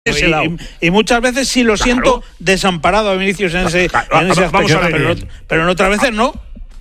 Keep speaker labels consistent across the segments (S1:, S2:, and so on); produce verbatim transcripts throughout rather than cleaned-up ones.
S1: ese lado. Y, y muchas veces sí lo claro. siento desamparado a Vinicius en ese, claro. en ese
S2: vamos
S1: aspecto,
S2: a ver,
S1: pero, pero en otras veces no.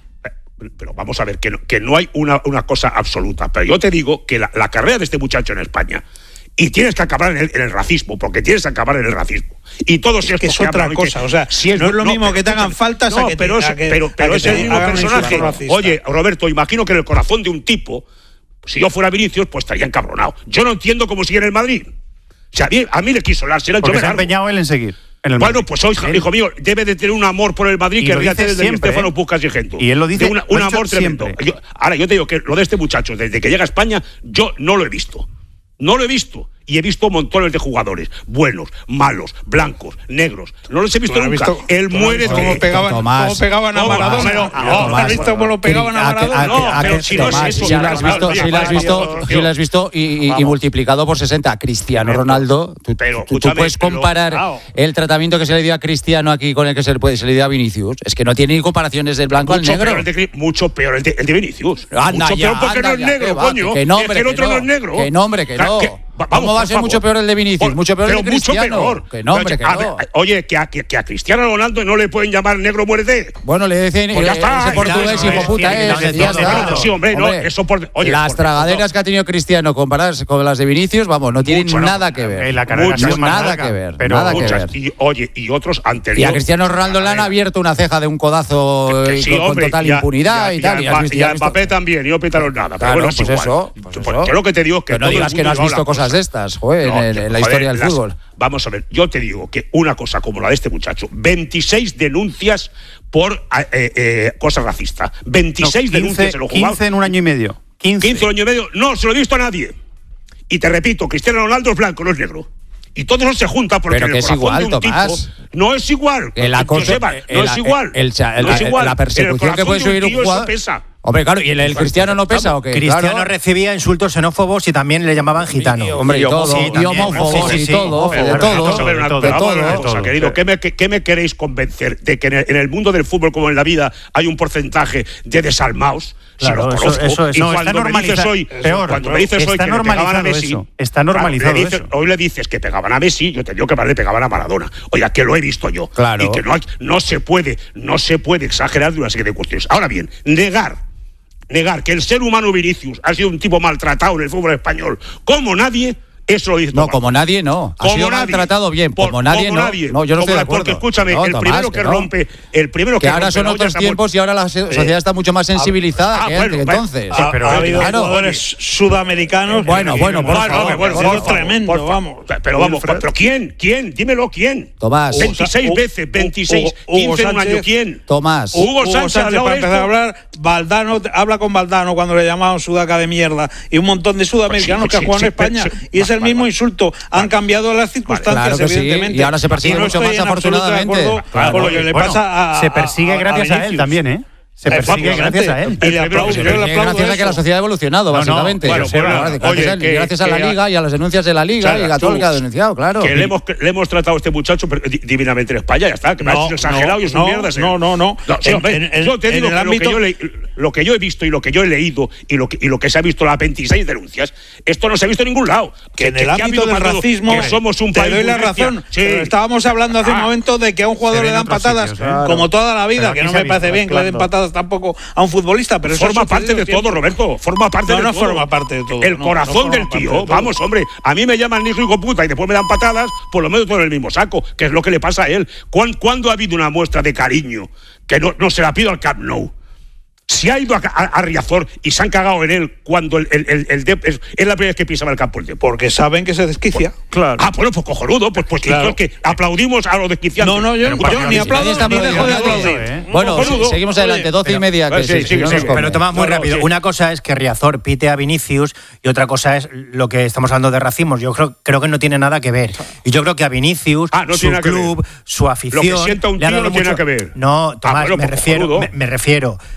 S2: Pero vamos a ver, que no, que no hay una, una cosa absoluta. Pero yo te digo que la, la carrera de este muchacho en España, y tienes que acabar en el, en el racismo, porque tienes que acabar en el racismo. Y todos estos
S1: que es otra que cosa, que, o sea, si es, no es lo no, mismo pero, que te hagan faltas
S2: no,
S1: a que
S2: pero,
S1: te,
S2: es,
S1: a que,
S2: pero, pero
S1: a
S2: es
S1: que
S2: el mismo personaje. Oye, Roberto, imagino que en el corazón de un tipo, si yo fuera Vinicius, pues estaría encabronado. Yo no entiendo cómo sigue en el Madrid. O sea, a mí, a mí le quiso la será yo
S3: me se ha empeñado él en seguir. En el
S2: bueno,
S3: Madrid.
S2: pues hoy, hijo mío, debe de tener un amor por el Madrid y que ríate desde el Estefano Pucas y Gento.
S3: Y él lo dice.
S2: De una, un amor tremendo. Yo, ahora, yo te digo que lo de este muchacho, desde que llega a España, yo no lo he visto. No lo he visto. Y he visto montones de jugadores, buenos, malos, blancos, negros. No los he visto nunca. Visto, Él muere de...
S1: ¿Cómo pegaban, ¿cómo pegaban a Maradona? No, no, ¿has visto cómo lo pegaban a Maradona? No, pero si no es eso.
S4: Si lo has visto, si lo has visto, si lo has visto y, y multiplicado por sesenta. Cristiano Ronaldo, tú, pero, tú, tú puedes comparar pero, el tratamiento que se le dio a Cristiano aquí con el que se le, puede, se le dio a Vinicius. Es que no tiene ni comparaciones del blanco
S2: mucho
S4: al negro.
S2: Peor de, mucho peor el de, el de Vinicius.
S4: Anda,
S2: mucho
S4: ya,
S2: peor porque
S4: anda,
S2: no es negro,
S4: ya,
S2: coño.
S4: Que no, hombre,
S2: que el otro
S4: no,
S2: no es negro.
S4: Que no, hombre, que no.
S2: Vamos,
S4: ¿Cómo va a ser
S2: favor.
S4: mucho peor el de Vinicius?
S2: Por,
S4: mucho peor el de Cristiano.
S2: Peor.
S4: Que no, hombre, que
S2: a
S4: no.
S2: Ver, oye, que a, que, que a Cristiano Ronaldo no le pueden llamar negro muerte.
S4: Bueno, le dicen
S2: pues ya está,
S4: ese portugués hijo puta es. Ya está.
S2: Sí, hombre, no, eso por, oye,
S4: las
S2: por,
S4: tragaderas
S2: no.
S4: que ha tenido Cristiano comparadas con las de Vinicius, vamos, no tienen
S2: Mucho,
S4: nada
S2: no,
S4: que ver.
S3: La muchas,
S4: nada
S3: larga,
S4: que ver.
S3: Pero
S4: nada
S2: muchas,
S4: que ver.
S2: Y, oye, y otros anteriores.
S4: Y a Cristiano Ronaldo le han abierto una ceja de un codazo
S2: que, que sí,
S4: con,
S2: hombre,
S4: con total
S2: ya,
S4: impunidad
S2: ya,
S4: y tal.
S2: Y, y, y a Mbappé también, y no pitaron nada. Pero bueno,
S4: pues eso.
S2: Yo lo que te digo es que.
S4: No digas que no has visto cosas de estas, joder, en la historia del fútbol.
S2: Vamos a ver, yo te digo que una cosa como la de este muchacho, veintiséis denuncias por eh, eh, cosas racistas. veintiséis no, quince, denuncias en los jugados.
S3: quince en un año y medio. quince.
S2: quince en un año y medio. No se lo he visto a nadie. Y te repito, Cristiano Ronaldo es blanco, no es negro. Y todo eso se junta porque
S4: pero
S2: en
S4: que
S2: el
S4: es igual,
S2: de un
S4: Tomás.
S2: Tipo, no es igual.
S4: Que la cosa,
S2: Joseba, no
S4: el,
S2: es igual.
S4: El, el, el,
S2: no es igual.
S4: La persecución que puede subir un, un jugador.
S2: Pesa.
S4: Hombre, claro, ¿y el, el Cristiano no pesa o qué?
S5: Cristiano
S4: claro.
S5: recibía insultos xenófobos y también le llamaban gitano.
S4: Y, hombre, y todo, sí, y homófobos, sí, sí, sí. y todo, de todo.
S2: Vamos a ver una cosa, querido. ¿Qué me, qué me queréis convencer? ¿De que en el, en el mundo del fútbol, como en la vida, hay un porcentaje de desalmados?
S5: Claro,
S2: si
S5: eso, eso es.
S2: Y
S5: no,
S2: cuando me dices hoy,
S5: peor,
S2: cuando me dices hoy que le pegaban a Messi,
S5: eso. Está normalizado
S2: claro, le dices,
S5: eso.
S2: Hoy le dices que pegaban a Messi, yo te digo que más le pegaban a Maradona. Oiga, que lo he visto yo.
S4: Claro.
S2: Y que no, hay, no se puede, no se puede exagerar de una serie de cuestiones. Ahora bien, negar negar que el ser humano Vinicius ha sido un tipo maltratado en el fútbol español como nadie, eso lo dice
S4: No,
S2: Tomás.
S4: como nadie no. Ha
S2: como
S4: sido
S2: nadie.
S4: maltratado bien,
S2: Por,
S4: como nadie
S2: como
S4: no.
S2: Nadie.
S4: No, yo no
S2: como
S4: estoy de
S2: la,
S4: acuerdo.
S2: Porque escúchame,
S4: no,
S2: el
S4: Tomás,
S2: primero que,
S4: que no.
S2: rompe, el primero que,
S4: que ahora
S2: rompe
S4: son otros tiempos y ahora la sociedad eh, está mucho más sensibilizada
S2: ah,
S4: que
S2: bueno,
S4: antes,
S2: bueno,
S4: entonces.
S1: Sí, pero ha, ha habido
S4: claro.
S1: jugadores sudamericanos.
S4: Bueno, bueno, por favor.
S2: Bueno,
S1: por favor, tremendo, por, vamos.
S2: Pero vamos, pero ¿quién? ¿Quién? Dímelo, ¿quién?
S4: Tomás.
S2: veintiséis veces, veintiséis, quince en un año, ¿quién?
S4: Tomás.
S2: Hugo Sánchez,
S1: Sánchez para empezar a hablar, Valdano, habla con Valdano cuando le llamaban sudaca de mierda y un montón de sudamericanos que han jugado en España y es el mismo insulto. Han cambiado las circunstancias,
S4: claro
S1: evidentemente.
S4: Sí. Y ahora se persigue
S1: no
S4: mucho más, afortunadamente.
S1: Claro, con lo que le
S3: bueno,
S1: pasa a,
S3: se persigue
S1: a,
S3: gracias a, a él también, ¿eh? Se persigue gracias a él.
S1: Y le aplaudo, yo le aplaudo
S4: gracias a que la sociedad ha evolucionado,
S3: no, no,
S4: básicamente.
S3: bueno,
S4: o sea,
S3: bueno,
S4: gracias,
S2: oye,
S4: a,
S2: que,
S4: gracias a
S2: que,
S4: la Liga y a las denuncias de la Liga
S2: Chara,
S4: y a todo
S2: tú,
S4: lo que ha denunciado, claro.
S2: Que le hemos, le hemos tratado a este muchacho divinamente en España, ya está. Que me
S1: no,
S2: ha exagerado
S1: no,
S2: y es
S1: no,
S2: un mierda.
S1: No, no, no.
S2: no sí, hombre,
S1: en, en,
S2: yo te digo que,
S1: ámbito...
S2: lo que yo, le, lo que yo he visto y lo que yo he leído y lo que, y lo que se ha visto las veintiséis denuncias, esto no se ha visto en ningún lado.
S1: Que, que en el que, ámbito del racismo
S2: que somos un
S1: te
S2: país
S1: doy la razón. Sí. Pero estábamos hablando hace ah, un momento de que a un jugador le dan patadas sitios, ¿eh? Como toda la vida, que no me parece bien que le den patadas tampoco a un futbolista, pero eso
S2: forma parte de todo, Roberto. Forma parte
S1: no,
S2: de
S1: no
S2: todo.
S1: No, forma parte de todo.
S2: El
S1: no,
S2: corazón
S1: no
S2: del tío. Vamos, hombre. A mí me llaman hijo y puta y después me dan patadas, por lo menos todo en el mismo saco, que es lo que le pasa a él. ¿Cuándo ha habido una muestra de cariño que no, no se la pido al Camp Nou? Si ha ido a, a, a Riazor y se han cagado en él cuando el, el, el, el de, es, es la primera vez que pisaba el campo el de.
S1: Porque saben que se desquicia.
S2: Pues, claro. Ah, bueno, pues cojonudo. Pues, pues claro. que aplaudimos a los desquiciantes.
S1: No, no, yo, yo, yo ni aplaudo ni dejo de aplaudir.
S4: ¿eh? Bueno, cojonudo. Seguimos adelante, doce y media. Que sí, sí, sí,
S5: sí, sí, pero Tomás, muy no, rápido. Sí. Una cosa es que Riazor pite a Vinicius y otra cosa es lo que estamos hablando de racismo. Yo creo, creo que no tiene nada que ver. Y yo creo que a Vinicius,
S2: ah, no
S5: su club, su afición...
S2: Lo que sienta un tío no tiene nada que ver.
S5: No, Tomás,
S2: ah, bueno,
S5: me,
S2: pues
S5: refiero, me, me refiero... Que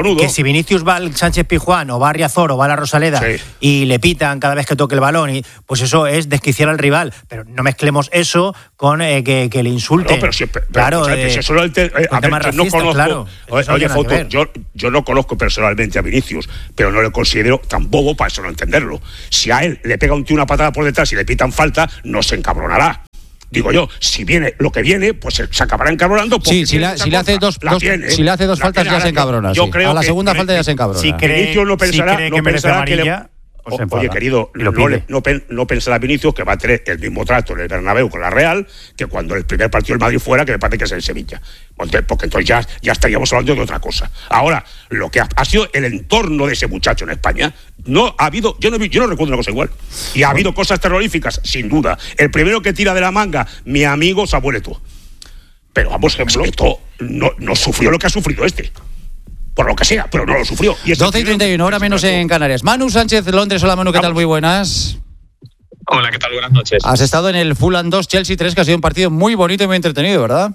S2: cojonudo.
S5: Que si Vinicius va al Sánchez Pizjuán o va a Riazor o va a la Rosaleda sí. y le pitan cada vez que toque el balón, y pues eso es desquiciar al rival. Pero no mezclemos eso con eh, que, que le insulte.
S2: No, pero si, pero,
S5: claro,
S2: o sea,
S5: eh,
S2: solo el te, eh, a ver, racista, yo no conozco, claro, oye, oye Foto, yo, yo no conozco personalmente a Vinicius, pero no le considero tan bobo para eso no entenderlo. Si a él le pega un tío una patada por detrás y le pitan falta, no se encabronará. Digo yo, si viene lo que viene, pues se acabará encabronando.
S4: Sí, si, la, si, le hace dos, dos, tiene, si le hace dos faltas ya se encabrona. Yo sí. creo a la segunda que, falta ya se encabrona.
S5: Si cree,
S2: Vinicius no pensará,
S5: si cree
S2: no
S5: que
S2: pensará que le...
S5: Pues
S2: o, oye, querido, no, le, no, no pensará Vinicius que va a tener el mismo trato en el Bernabéu con la Real que cuando el primer partido del Madrid fuera, que me parece que es en Sevilla. Porque, porque entonces ya, ya estaríamos hablando de otra cosa. Ahora, lo que ha, ha sido el entorno de ese muchacho en España, no ha habido, yo no, yo no recuerdo una cosa igual. Y ha habido cosas terroríficas, sin duda. El primero que tira de la manga, mi amigo Samuel Eto'o. Pero vamos, Eto'o no, no sufrió lo que ha sufrido este. Por lo que sea, pero no lo sufrió. Y
S4: doce y treinta y uno, hora menos en Canarias. Manu Sánchez, Londres. Hola, Manu, ¿qué tal? Muy buenas.
S6: Hola, ¿qué tal? Buenas noches.
S4: Has estado en el Fulham dos, Chelsea tres, que ha sido un partido muy bonito y muy entretenido, ¿verdad?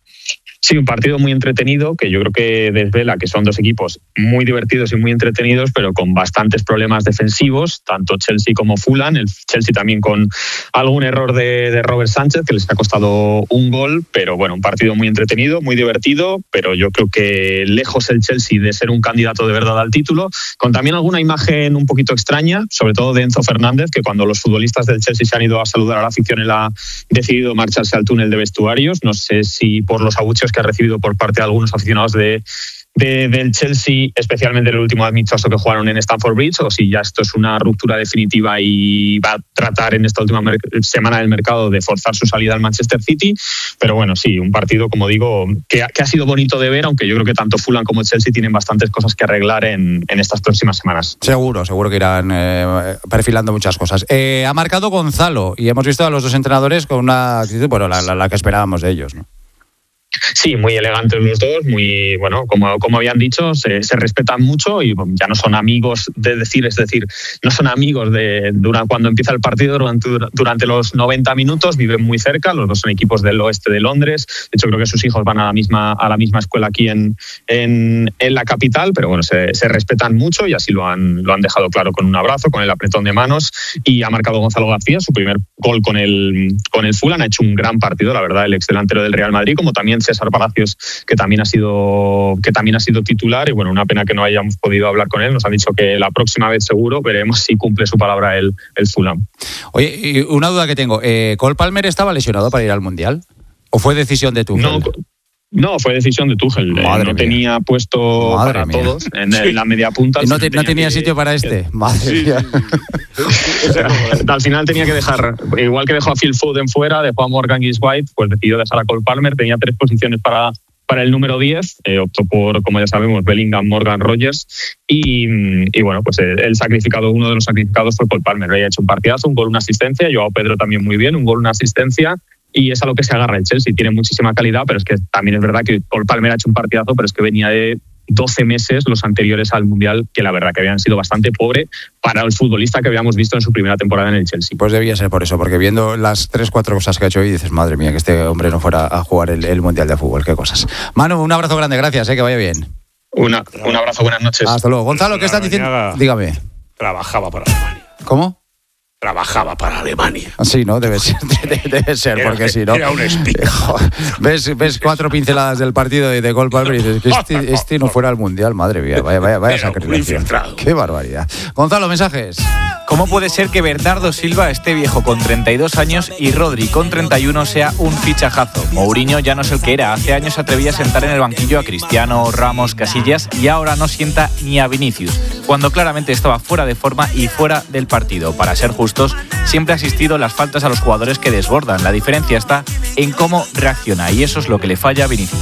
S6: Sí, un partido muy entretenido, que yo creo que desvela que son dos equipos muy divertidos y muy entretenidos, pero con bastantes problemas defensivos, tanto Chelsea como Fulham. El Chelsea también con algún error de, de Robert Sánchez, que les ha costado un gol, pero bueno, un partido muy entretenido, muy divertido, pero yo creo que lejos el Chelsea de ser un candidato de verdad al título, con también alguna imagen un poquito extraña, sobre todo de Enzo Fernández, que cuando los futbolistas del Chelsea se han ido a saludar a la afición, él ha decidido marcharse al túnel de vestuarios. No sé si por los abucheos que ha recibido por parte de algunos aficionados de, de, del Chelsea, especialmente el último amistoso que jugaron en Stamford Bridge, o si ya esto es una ruptura definitiva y va a tratar en esta última mer- semana del mercado de forzar su salida al Manchester City. Pero bueno, sí, un partido, como digo, que, que ha sido bonito de ver, aunque yo creo que tanto Fulham como Chelsea tienen bastantes cosas que arreglar en, en estas próximas semanas.
S4: Seguro, seguro que irán eh, perfilando muchas cosas. Eh, ha marcado Gonzalo y hemos visto a los dos entrenadores con una actitud, bueno, la, la, la que esperábamos de ellos, ¿no?
S6: Sí, muy elegantes los dos, muy, bueno, como, como habían dicho, se, se respetan mucho y ya no son amigos de decir, es decir, no son amigos de durante, cuando empieza el partido, durante, durante los noventa minutos, viven muy cerca, los dos son equipos del oeste de Londres, de hecho creo que sus hijos van a la misma, a la misma escuela aquí en, en, en la capital, pero bueno, se, se respetan mucho y así lo han, lo han dejado claro con un abrazo, con el apretón de manos, y ha marcado Gonzalo García su primer gol con el, con el Fulham, ha hecho un gran partido, la verdad, el ex delantero del Real Madrid, como también César Palacios, que también ha sido que también ha sido titular, y bueno, una pena que no hayamos podido hablar con él. Nos han dicho que la próxima vez seguro veremos si cumple su palabra el, el Fulham.
S4: Oye, y una duda que tengo, ¿eh, Cole Palmer estaba lesionado para ir al Mundial? ¿O fue decisión de Tuchel?
S6: No, no, fue decisión de Tuchel. Madre no mía. Tenía puesto Madre para mía. todos en, sí. en la media punta.
S4: ¿No, te, no tenía que, sitio para este? Que, Madre sí, mía.
S6: Sí, sí. Al final tenía que dejar, igual que dejó a Phil Foden fuera, dejó a Morgan Gibbs-White, pues decidió dejar a Cole Palmer. Tenía tres posiciones para, para el número diez, eh, optó por, como ya sabemos, Bellingham, Morgan, Rogers, y, y bueno, pues el, el sacrificado, uno de los sacrificados fue Cole Palmer. Había hecho un partidazo, un gol, una asistencia. Joao Pedro también muy bien, un gol, una asistencia. Y es a lo que se agarra el Chelsea. Tiene muchísima calidad, pero es que también es verdad que Cole Palmer ha hecho un partidazo, pero es que venía de doce meses los anteriores al Mundial, que la verdad que habían sido bastante pobre para el futbolista que habíamos visto en su primera temporada en el Chelsea.
S4: Pues debía ser por eso, porque viendo las tres, cuatro cosas que ha hecho hoy, dices, madre mía, que este hombre no fuera a jugar el, el Mundial de Fútbol, qué cosas. Manu, un abrazo grande, gracias, eh, que vaya bien.
S6: Una, un abrazo, buenas noches.
S4: Hasta luego. Gonzalo, ¿qué estás diciendo? Dígame.
S2: Trabajaba para Alemania.
S4: ¿Cómo?
S2: Trabajaba para Alemania.
S4: Sí, ¿no? Debe ser, debe, debe ser era, porque si no...
S2: Era un espía.
S4: ¿Ves, ves cuatro pinceladas del partido de, de Cole Palmer y dices que este, este no fuera al Mundial, madre mía, vaya, vaya, vaya sacrificio. Qué barbaridad. Gonzalo, mensajes.
S7: ¿Cómo puede ser que Bernardo Silva esté viejo con treinta y dos años y Rodri con treinta y uno sea un fichajazo? Mourinho ya no es el que era. Hace años se atrevía a sentar en el banquillo a Cristiano, Ramos, Casillas y ahora no sienta ni a Vinicius, cuando claramente estaba fuera de forma y fuera del partido. Para ser justos, siempre ha existido las faltas a los jugadores que desbordan. La diferencia está en cómo reacciona y eso es lo que le falla a Vinicius.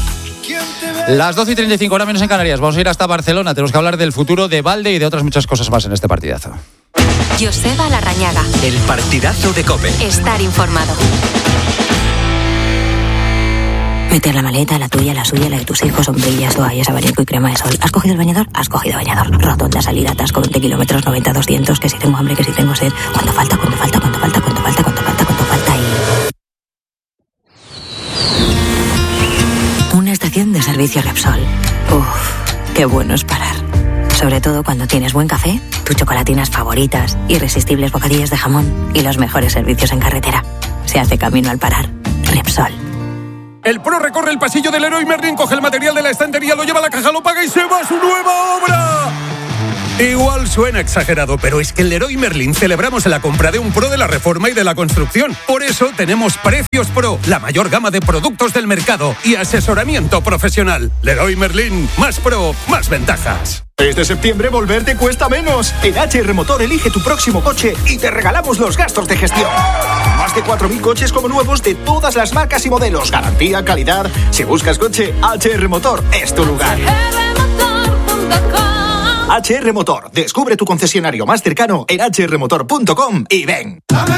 S4: Las doce y treinta y cinco, horas menos en Canarias. Vamos a ir hasta Barcelona. Tenemos que hablar del futuro de Valde y de otras muchas cosas más en este partidazo.
S8: Joseba Larrañaga.
S9: El partidazo de COPE.
S8: Estar informado.
S10: Meter la maleta, la tuya, la suya, la de tus hijos, sombrillas, toallas, abanico y crema de sol. ¿Has cogido el bañador? Has cogido bañador. Rotonda, salida, atasco, veinte kilómetros, noventa, doscientos, que si tengo hambre, que si tengo sed. ¿Cuánto falta? ¿Cuánto falta? ¿Cuánto falta? ¿Cuánto falta? ¿Cuánto falta? ¿Cuánto falta? Y... una estación de servicio Repsol. Uf, qué bueno es parar. Sobre todo cuando tienes buen café, tus chocolatinas favoritas, irresistibles bocadillos de jamón y los mejores servicios en carretera. Se hace camino al parar. Repsol.
S11: El Pro recorre el pasillo del Leroy Merlin, coge el material de la estantería, lo lleva a la caja, lo paga y se va a su nueva obra. Igual suena exagerado, pero es que en Leroy Merlin celebramos la compra de un Pro de la reforma y de la construcción. Por eso tenemos Precios Pro, la mayor gama de productos del mercado y asesoramiento profesional. Leroy Merlin, más Pro, más ventajas.
S12: Este septiembre volver te cuesta menos. En H R Motor elige tu próximo coche y te regalamos los gastos de gestión. Más de cuatro mil coches como nuevos de todas las marcas y modelos. Garantía, calidad. Si buscas coche, H R Motor es tu lugar. H R Motor. Descubre tu concesionario más cercano en h r motor punto com y ven.